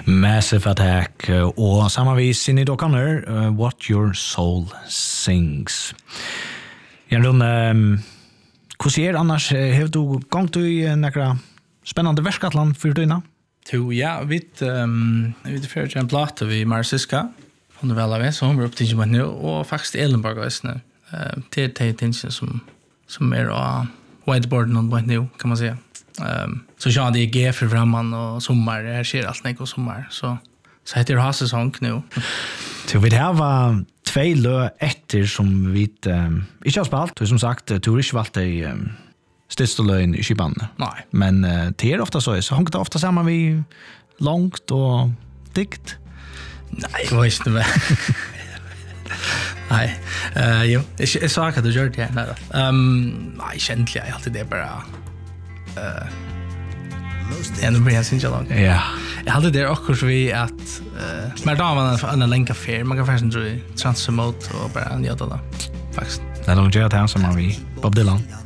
Massive Attack og sammen vi Sinead O'Connor What Your Soul Sings. Jan, hvordan annars? Har du gått i några spännande verskatland för dina? Ja, vi för en platta vi Marsiska. Hon är väl av så hon var upp till nu och faktiskt Elenborg också nu. Till attention som är på whiteboarden on point nu kan man säga. Så jag det är för framman och sommar här ser allt näck och sommar så heter det säsong nu. Så vi har två lö efter som vi inte har spalt, som sagt Turish valt i stedstolöjen i Kiban. Nej. Men det är ofta så hångt ofta samman vi långt och dikt. Nej, jag vet inte. Nej. Jo, jag sa att du gör det här. Nej, egentligen är alltid det bara nu blir jag syns jag långt. Ja. Jag hade det också så vi att men då var en länka fair. Man kan faktiskt transfer mode och bara njöta det. Faktiskt. Det är nog det här som vi Bob Dylan.